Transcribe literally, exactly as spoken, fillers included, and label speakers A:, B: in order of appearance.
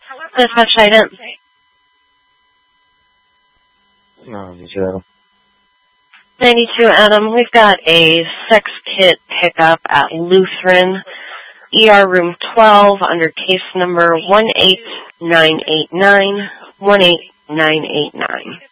A: Dispatch item.
B: ninety-two.
A: ninety-two, Adam. We've got a sex kit pickup at Lutheran, E R room twelve, under case number one eight nine eight nine, one eight nine eight nine.